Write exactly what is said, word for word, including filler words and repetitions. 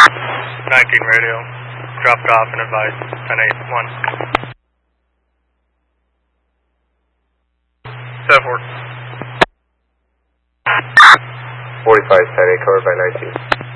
nineteen radio, dropped off and advised, ten eight one. seven four. forty-five, ten eight, covered by nineteen.